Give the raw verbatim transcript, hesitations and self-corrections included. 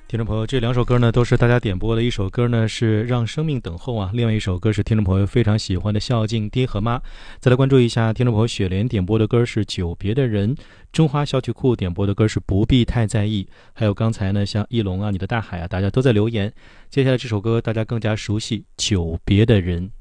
听众朋友，这两首歌呢都是大家点播的，一首歌呢是让生命等候啊，另外一首歌是听众朋友非常喜欢的孝敬爹和妈。再来关注一下听众朋友雪莲点播的歌是久别的人，中华小曲库点播的歌是不必太在意，还有刚才呢像翼龙啊你的大海啊，大家都在留言。接下来这首歌大家更加熟悉，久别的人。